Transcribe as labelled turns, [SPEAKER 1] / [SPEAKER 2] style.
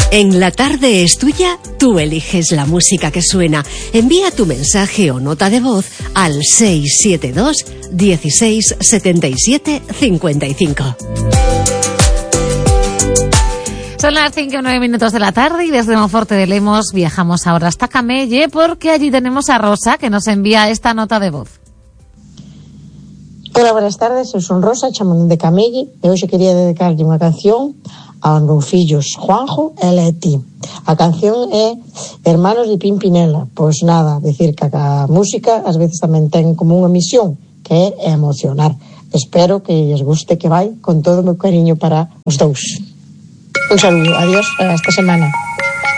[SPEAKER 1] En La Tarde es Tuya, tú eliges la música que suena. Envía tu mensaje o nota de voz al 672 16 77 55.
[SPEAKER 2] Son las 5:09 de la tarde y desde Monforte de Lemos viajamos ahora hasta Camelle porque allí tenemos a Rosa que nos envía esta nota de voz.
[SPEAKER 3] Hola, buenas tardes, eu son Rosa, chamando de Camelle e hoxe quería dedicarlle unha canción aos meus fillos Juanjo e Leti. A canción é Hermanos de Pimpinela. Pois nada, decir que a música ás veces tamén ten como unha misión, que é emocionar. Espero que lles guste, que vai con todo o meu cariño para os dous. Un saludo, adiós, hasta esta semana.